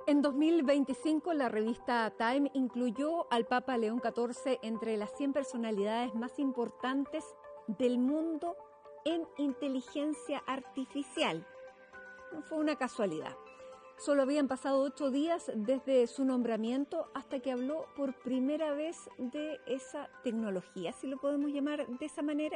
En 2025, la revista Time incluyó al Papa León XIV entre las 100 personalidades más importantes del mundo en inteligencia artificial. No fue una casualidad. Solo habían pasado 8 días desde su nombramiento hasta que habló por primera vez de esa tecnología, si lo podemos llamar de esa manera.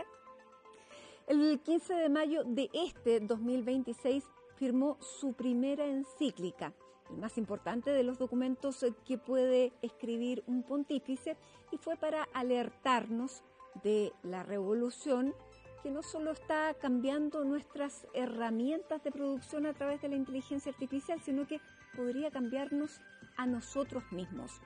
El 15 de mayo de este 2026 firmó su primera encíclica, el más importante de los documentos que puede escribir un pontífice, y fue para alertarnos de la revolución que no solo está cambiando nuestras herramientas de producción a través de la inteligencia artificial, sino que podría cambiarnos a nosotros mismos.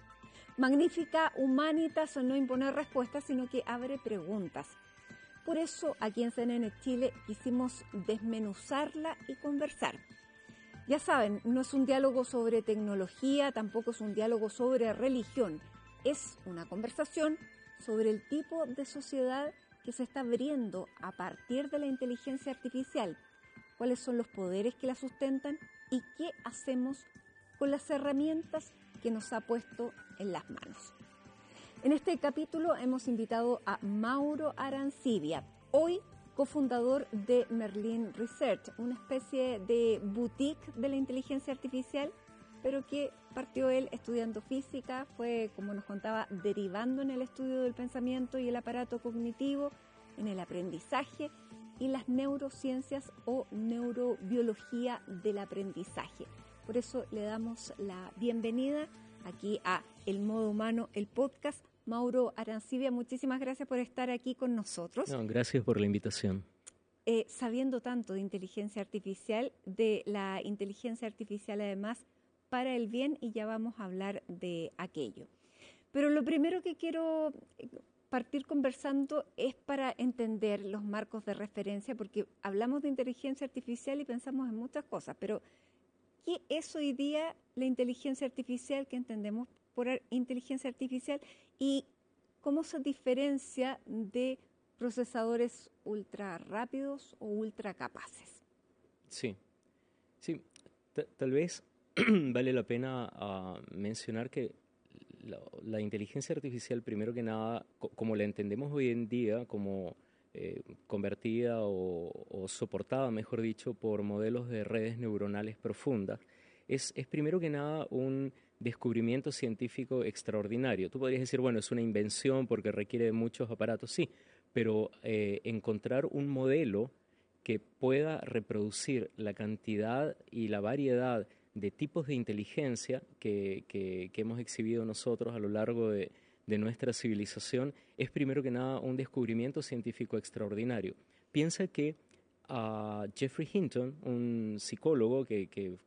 Magnifica Humanitas no impone respuestas, sino que abre preguntas. Por eso, aquí en CNN Chile quisimos desmenuzarla y conversar. Ya saben, no es un diálogo sobre tecnología, tampoco es un diálogo sobre religión. Es una conversación sobre el tipo de sociedad que se está abriendo a partir de la inteligencia artificial, cuáles son los poderes que la sustentan y qué hacemos con las herramientas que nos ha puesto en las manos. En este capítulo hemos invitado a Mauro Arancibia, hoy cofundador de Merlin Research, una especie de boutique de la inteligencia artificial, pero que partió él estudiando física, fue, como nos contaba, derivando en el estudio del pensamiento y el aparato cognitivo, en el aprendizaje y las neurociencias o neurobiología del aprendizaje. Por eso le damos la bienvenida aquí a El Modo Humano, el podcast. Mauro Arancibia, muchísimas gracias por estar aquí con nosotros. No, gracias por la invitación. Sabiendo tanto de inteligencia artificial, de la inteligencia artificial además para el bien, y ya vamos a hablar de aquello. Pero lo primero que quiero partir conversando es para entender los marcos de referencia, porque hablamos de inteligencia artificial y pensamos en muchas cosas, pero ¿qué es hoy día la inteligencia artificial? ¿Qué entendemos por inteligencia artificial? ¿Y cómo se diferencia de procesadores ultra rápidos o ultra capaces? Sí. Tal vez vale la pena mencionar que la inteligencia artificial, primero que nada, como la entendemos hoy en día, como convertida o soportada, mejor dicho, por modelos de redes neuronales profundas, es primero que nada un descubrimiento científico extraordinario. Tú podrías decir, bueno, es una invención porque requiere de muchos aparatos, sí, pero encontrar un modelo que pueda reproducir la cantidad y la variedad de tipos de inteligencia que hemos exhibido nosotros a lo largo de nuestra civilización es primero que nada un descubrimiento científico extraordinario. Piensa que Geoffrey Hinton, un psicólogo que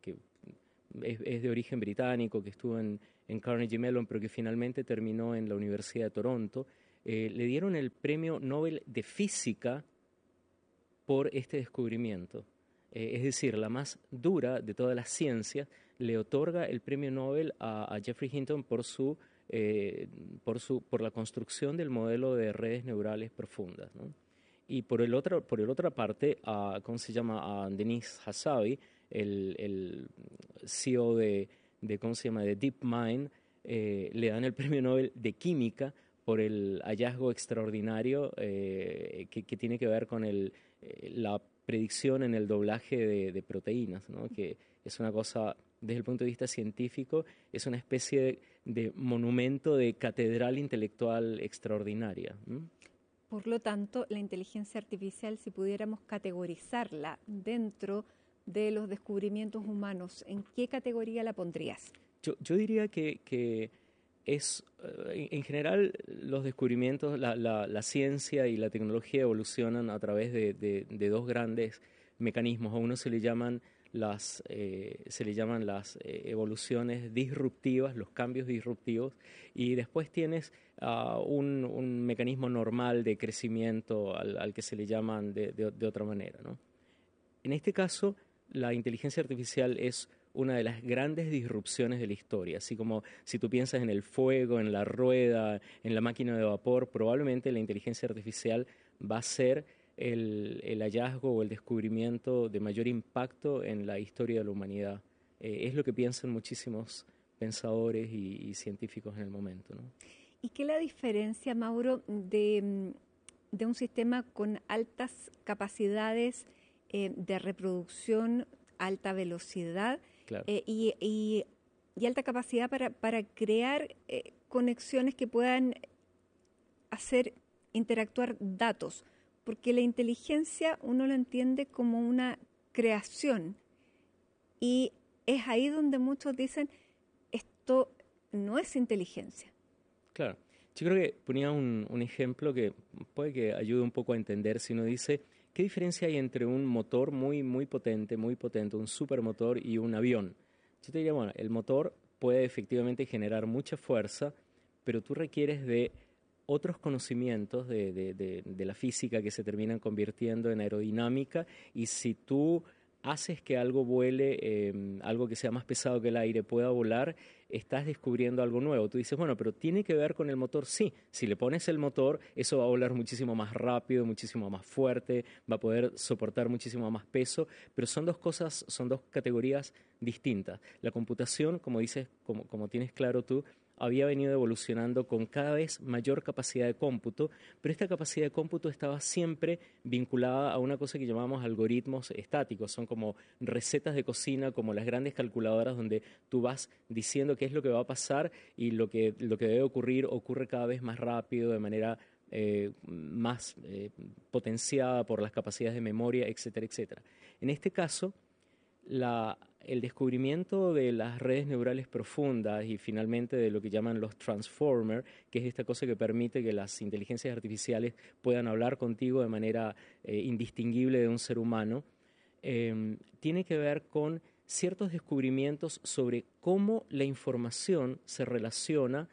es de origen británico, que estuvo en Carnegie Mellon, pero que finalmente terminó en la Universidad de Toronto, le dieron el premio Nobel de Física por este descubrimiento. Es decir, la más dura de todas las ciencias le otorga el premio Nobel a Geoffrey Hinton por la construcción del modelo de redes neurales profundas, ¿no? Y por el otra parte, ¿cómo se llama? A Denis Hassabis, el CEO ¿cómo se llama? De DeepMind, le dan el premio Nobel de Química por el hallazgo extraordinario que tiene que ver con la predicción en el doblaje de proteínas, ¿no? Que es una cosa, desde el punto de vista científico, es una especie de monumento de catedral intelectual extraordinaria. Por lo tanto, la inteligencia artificial, si pudiéramos categorizarla dentro de los descubrimientos humanos, ¿en qué categoría la pondrías? Yo diría que es, en general, los descubrimientos, la ciencia y la tecnología evolucionan a través de dos grandes mecanismos. A uno se le llaman las evoluciones disruptivas, los cambios disruptivos, y después tienes un mecanismo normal de crecimiento al que se le llaman de otra manera, ¿no? En este caso, la inteligencia artificial es una de las grandes disrupciones de la historia. Así como si tú piensas en el fuego, en la rueda, en la máquina de vapor, probablemente la inteligencia artificial va a ser el hallazgo o el descubrimiento de mayor impacto en la historia de la humanidad. es lo que piensan muchísimos pensadores y científicos en el momento, ¿no? ¿Y qué es la diferencia, Mauro, de un sistema con altas capacidades de reproducción, alta velocidad Claro. Y alta capacidad para crear conexiones que puedan hacer interactuar datos? Porque la inteligencia uno la entiende como una creación y es ahí donde muchos dicen esto no es inteligencia. Claro. Yo creo que ponía un ejemplo que puede que ayude un poco a entender si uno dice, ¿qué diferencia hay entre un motor muy potente, un supermotor y un avión? Yo te diría, bueno, el motor puede efectivamente generar mucha fuerza, pero tú requieres de otros conocimientos de la física que se terminan convirtiendo en aerodinámica, y si tú haces que algo vuele, algo que sea más pesado que el aire pueda volar, estás descubriendo algo nuevo. Tú dices, bueno, pero ¿tiene que ver con el motor? Sí, si le pones el motor, eso va a volar muchísimo más rápido, muchísimo más fuerte, va a poder soportar muchísimo más peso, pero son dos cosas, son dos categorías distintas. La computación, como dices, como tienes claro tú, había venido evolucionando con cada vez mayor capacidad de cómputo, pero esta capacidad de cómputo estaba siempre vinculada a una cosa que llamamos algoritmos estáticos. Son como recetas de cocina, como las grandes calculadoras donde tú vas diciendo qué es lo que va a pasar y lo que debe ocurrir ocurre cada vez más rápido, de manera más potenciada por las capacidades de memoria, etcétera, etcétera. En este caso, el descubrimiento de las redes neurales profundas y finalmente de lo que llaman los transformers, que es esta cosa que permite que las inteligencias artificiales puedan hablar contigo de manera indistinguible de un ser humano, tiene que ver con ciertos descubrimientos sobre cómo la información se relaciona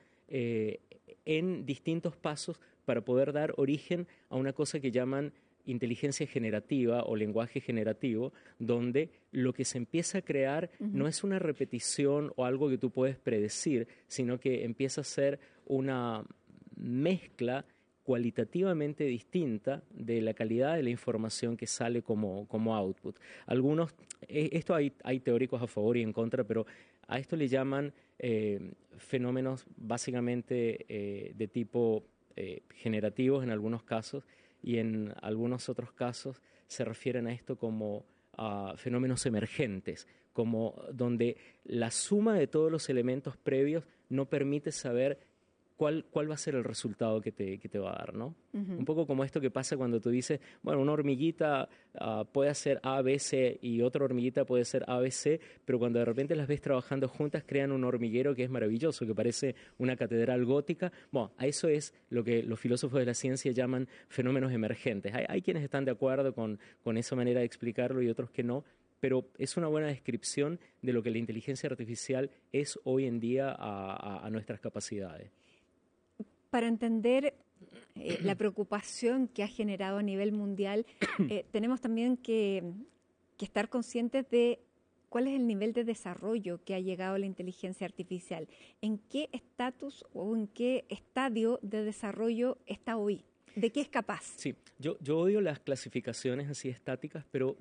en distintos pasos para poder dar origen a una cosa que llaman inteligencia generativa o lenguaje generativo, donde lo que se empieza a crear no es una repetición o algo que tú puedes predecir, sino que empieza a ser una mezcla cualitativamente distinta de la calidad de la información que sale como output. Esto hay teóricos a favor y en contra, pero a esto le llaman fenómenos básicamente de tipo generativos en algunos casos, y en algunos otros casos se refieren a esto como fenómenos emergentes, como donde la suma de todos los elementos previos no permite saber cuál va a ser el resultado que te va a dar, ¿no? Un poco como esto que pasa cuando tú dices, bueno, una hormiguita puede hacer A, B, C y otra hormiguita puede ser A, B, C, pero cuando de repente las ves trabajando juntas crean un hormiguero que es maravilloso, que parece una catedral gótica. Bueno, a eso es lo que los filósofos de la ciencia llaman fenómenos emergentes. Hay quienes están de acuerdo con esa manera de explicarlo y otros que no, pero es una buena descripción de lo que la inteligencia artificial es hoy en día a nuestras capacidades. Para entender la preocupación que ha generado a nivel mundial, tenemos también que estar conscientes de cuál es el nivel de desarrollo que ha llegado la inteligencia artificial. ¿En qué estatus o en qué estadio de desarrollo está hoy? ¿De qué es capaz? Sí, yo odio las clasificaciones así estáticas, pero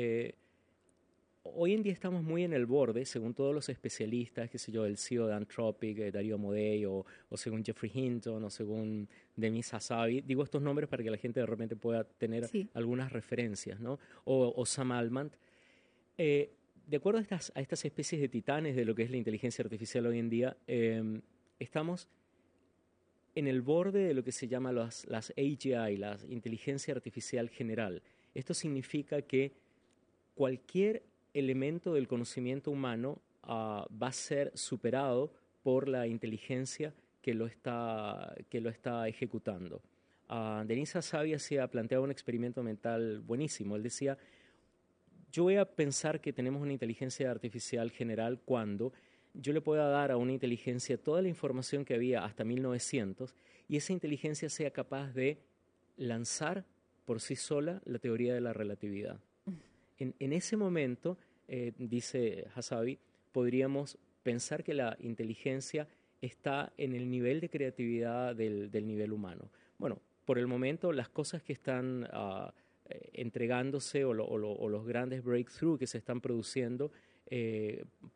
hoy en día estamos muy en el borde, según todos los especialistas, qué sé yo, el CEO de Anthropic, Darío Amodei, o según Jeffrey Hinton, o según Demis Hassabis. Digo estos nombres para que la gente de repente pueda tener algunas referencias, ¿no? O Sam Altman. De acuerdo a estas especies de titanes de lo que es la inteligencia artificial hoy en día, estamos en el borde de lo que se llama las AGI, la inteligencia artificial general. Esto significa que cualquier elemento del conocimiento humano va a ser superado por la inteligencia que lo está ejecutando. Denis Hassabis planteaba un experimento mental buenísimo. Él decía, yo voy a pensar que tenemos una inteligencia artificial general cuando yo le pueda dar a una inteligencia toda la información que había hasta 1900 y esa inteligencia sea capaz de lanzar por sí sola la teoría de la relatividad. En ese momento, dice Hassabis, podríamos pensar que la inteligencia está en el nivel de creatividad del nivel humano. Bueno, por el momento las cosas que están entregándose o los grandes breakthroughs que se están produciendo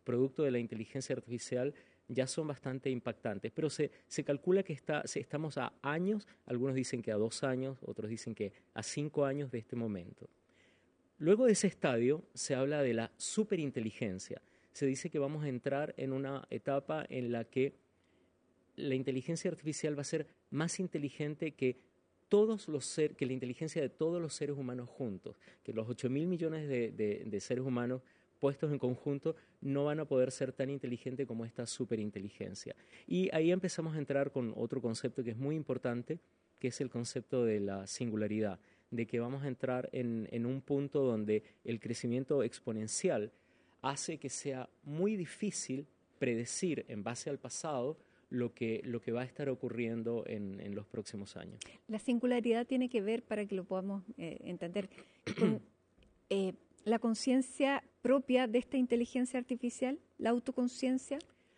producto de la inteligencia artificial ya son bastante impactantes, pero se calcula que estamos a años, algunos dicen que a 2 años, otros dicen que a 5 años de este momento. Luego de ese estadio se habla de la superinteligencia. Se dice que vamos a entrar en una etapa en la que la inteligencia artificial va a ser más inteligente que que la inteligencia de todos los seres humanos juntos, que los 8.000 millones de seres humanos puestos en conjunto no van a poder ser tan inteligentes como esta superinteligencia. Y ahí empezamos a entrar con otro concepto que es muy importante, que es el concepto de la singularidad, de que vamos a entrar en un punto donde el crecimiento exponencial hace que sea muy difícil predecir en base al pasado lo que va a estar ocurriendo en los próximos años. La singularidad tiene que ver, para que lo podamos entender, con la conciencia propia de esta inteligencia artificial, la autoconciencia.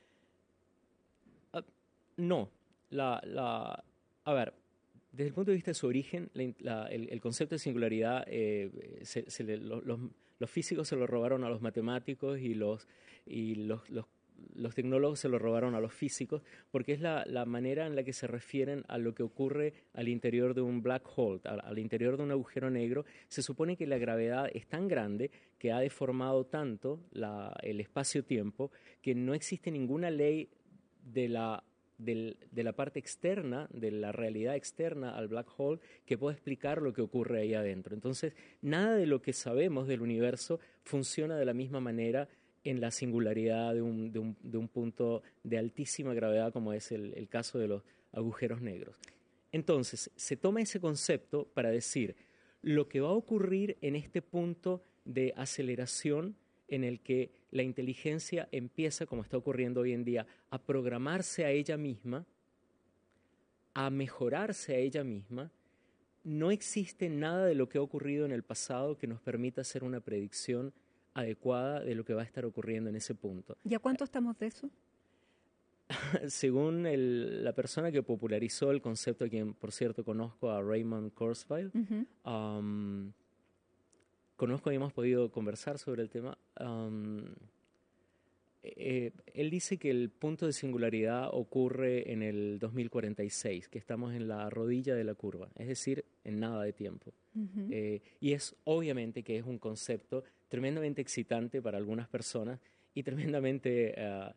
No. A ver, desde el punto de vista de su origen, el concepto de singularidad, los físicos se lo robaron a los matemáticos y los tecnólogos se lo robaron a los físicos, porque es la manera en la que se refieren a lo que ocurre al interior de un black hole, al interior de un agujero negro. Se supone que la gravedad es tan grande que ha deformado tanto el espacio-tiempo que no existe ninguna ley de la parte externa, de la realidad externa al black hole, que pueda explicar lo que ocurre ahí adentro. Entonces, nada de lo que sabemos del universo funciona de la misma manera en la singularidad de un punto de altísima gravedad como es el caso de los agujeros negros. Entonces, se toma ese concepto para decir lo que va a ocurrir en este punto de aceleración en el que la inteligencia empieza, como está ocurriendo hoy en día, a programarse a ella misma, a mejorarse a ella misma. No existe nada de lo que ha ocurrido en el pasado que nos permita hacer una predicción adecuada de lo que va a estar ocurriendo en ese punto. ¿Y a cuánto estamos de eso? Según la persona que popularizó el concepto, a quien por cierto conozco, a Raymond Kurzweil, conozco y hemos podido conversar sobre el tema. Él dice que el punto de singularidad ocurre en el 2046, que estamos en la rodilla de la curva, es decir, en nada de tiempo. Y es obviamente que es un concepto tremendamente excitante para algunas personas y tremendamente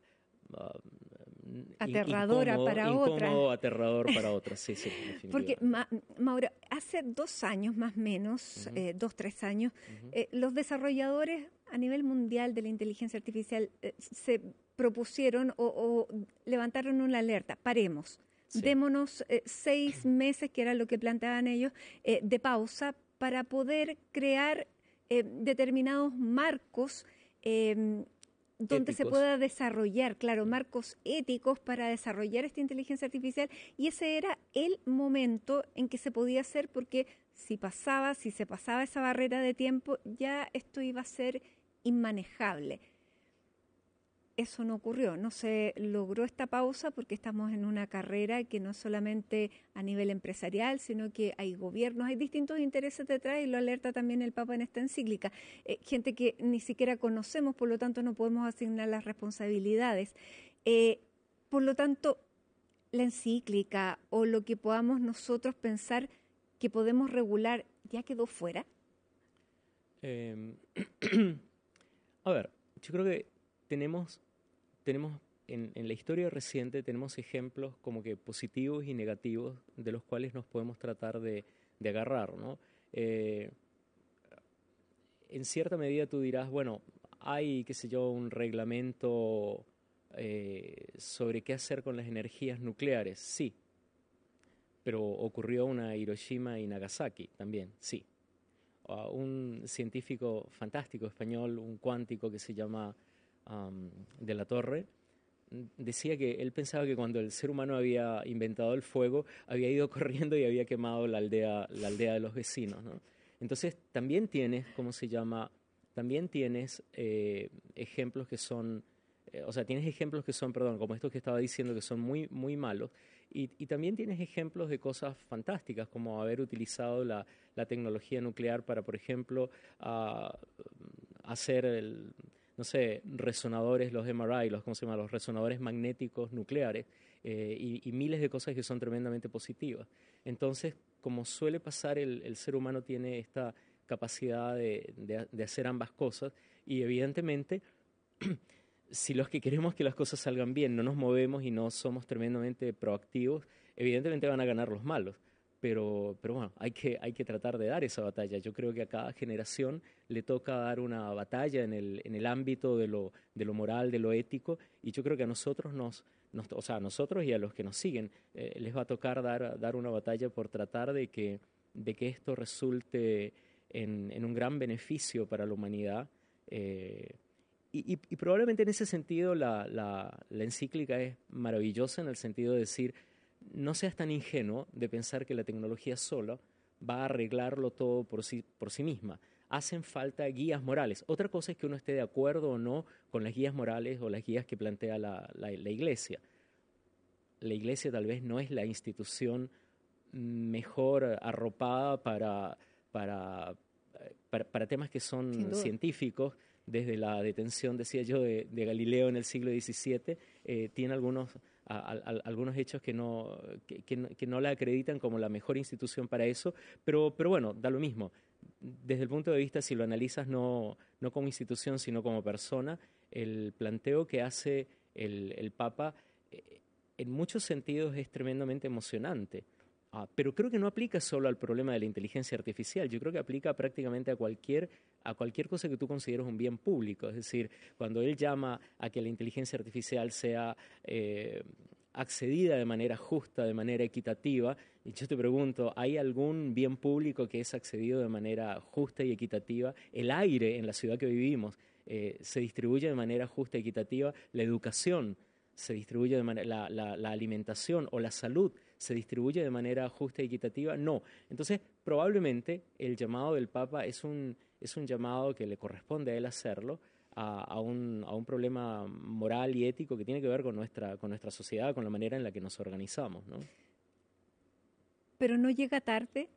aterradora para otras. Aterrador para otras, sí, Porque, Maura, hace 2 años más o menos, 2-3 años, los desarrolladores a nivel mundial de la inteligencia artificial se propusieron o levantaron una alerta: paremos, démonos 6 meses, que era lo que planteaban ellos, de pausa para poder crear determinados marcos donde se pueda desarrollar, claro, marcos éticos para desarrollar esta inteligencia artificial, y ese era el momento en que se podía hacer, porque si se pasaba esa barrera de tiempo, ya esto iba a ser inmanejable. Eso no ocurrió, no se logró esta pausa porque estamos en una carrera que no solamente a nivel empresarial, sino que hay gobiernos, hay distintos intereses detrás, y lo alerta también el Papa en esta encíclica. Gente que ni siquiera conocemos, por lo tanto no podemos asignar las responsabilidades. Por lo tanto, la encíclica o lo que podamos nosotros pensar que podemos regular, ¿ya quedó fuera? A ver, yo creo que tenemos en la historia reciente tenemos ejemplos como que positivos y negativos de los cuales nos podemos tratar de agarrar, ¿no? En cierta medida tú dirás, bueno, hay, qué sé yo, un reglamento sobre qué hacer con las energías nucleares, sí, pero ocurrió una Hiroshima y Nagasaki también, sí. Un científico fantástico español, un cuántico que se llama de la Torre, decía que él pensaba que cuando el ser humano había inventado el fuego, había ido corriendo y había quemado la aldea de los vecinos, ¿no? Entonces también tienes, también tienes ejemplos que son, como estos que estaba diciendo, que son muy, muy malos, y también tienes ejemplos de cosas fantásticas, como haber utilizado la tecnología nuclear para, por ejemplo, no sé, resonadores, los MRI, ¿cómo se llama? Los resonadores magnéticos nucleares, y miles de cosas que son tremendamente positivas. Entonces, como suele pasar, el ser humano tiene esta capacidad de hacer ambas cosas, y evidentemente si los que queremos que las cosas salgan bien no nos movemos y no somos tremendamente proactivos, evidentemente van a ganar los malos. Pero bueno, hay que tratar de dar esa batalla. Yo creo que a cada generación le toca dar una batalla en el ámbito de lo moral, de lo ético, y yo creo que a nosotros o sea, a nosotros y a los que nos siguen, les va a tocar dar una batalla por tratar de que esto resulte en un gran beneficio para la humanidad. Y probablemente en ese sentido la encíclica es maravillosa, en el sentido de decir, no seas tan ingenuo de pensar que la tecnología sola va a arreglarlo todo por sí misma. Hacen falta guías morales. Otra cosa es que uno esté de acuerdo o no con las guías morales o las guías que plantea la Iglesia. La Iglesia tal vez no es la institución mejor arropada para temas que son científicos. Desde la detención, decía yo, de Galileo en el siglo XVII, tiene algunos hechos que no la acreditan como la mejor institución para eso, pero bueno, da lo mismo. Desde el punto de vista, si lo analizas no como institución, sino como persona, el planteo que hace el Papa en muchos sentidos es tremendamente emocionante. Pero creo que no aplica solo al problema de la inteligencia artificial. Yo creo que aplica prácticamente a cualquier cosa que tú consideres un bien público. Es decir, cuando él llama a que la inteligencia artificial sea accedida de manera justa, de manera equitativa, y yo te pregunto, ¿hay algún bien público que es accedido de manera justa y equitativa? El aire en la ciudad que vivimos se distribuye de manera justa y equitativa. La educación se distribuye de manera, la alimentación o la salud se distribuye de manera justa y equitativa. No. Entonces, probablemente el llamado del Papa es un llamado que le corresponde a él hacerlo a un problema moral y ético que tiene que ver con nuestra sociedad, con la manera en la que nos organizamos, ¿no? ¿Pero no llega tarde?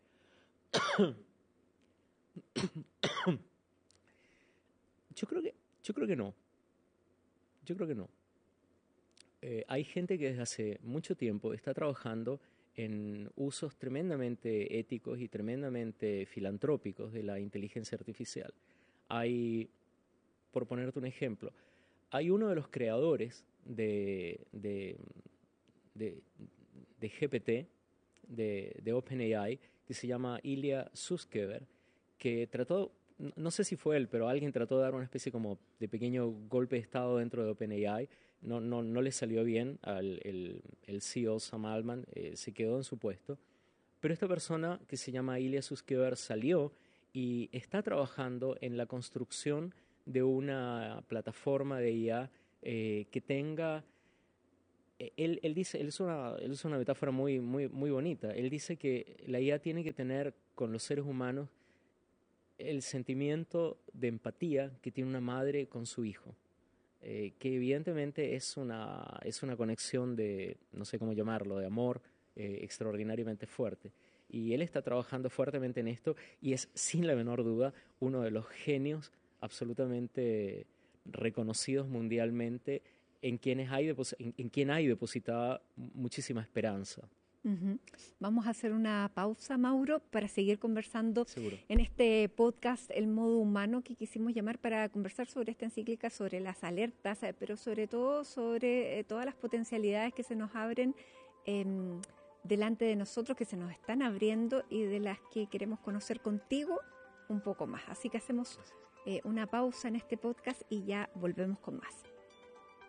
Yo creo que no. Yo creo que no. Hay gente que desde hace mucho tiempo está trabajando en usos tremendamente éticos y tremendamente filantrópicos de la inteligencia artificial. Por ponerte un ejemplo, hay uno de los creadores de GPT, de OpenAI, que se llama Ilya Sutskever, que trató, no sé si fue él, pero alguien trató de dar una especie como de pequeño golpe de estado dentro de OpenAI. No le salió bien el CEO Sam Altman, se quedó en su puesto. Pero esta persona que se llama Ilya Sutskever salió y está trabajando en la construcción de una plataforma de IA que tenga... Él dice, él usa una metáfora muy bonita. Él dice que la IA tiene que tener con los seres humanos el sentimiento de empatía que tiene una madre con su hijo. Que evidentemente es una conexión de, no sé cómo llamarlo, de amor extraordinariamente fuerte. Y él está trabajando fuertemente en esto y es, sin la menor duda, uno de los genios absolutamente reconocidos mundialmente en quien hay depositada muchísima esperanza. Uh-huh. Vamos a hacer una pausa, Mauro, para seguir conversando. Seguro. En este podcast El Modo Humano, que quisimos llamar para conversar sobre esta encíclica, sobre las alertas, pero sobre todo sobre todas las potencialidades que se nos abren delante de nosotros, que se nos están abriendo y de las que queremos conocer contigo un poco más. Así que hacemos una pausa en este podcast y ya volvemos con más.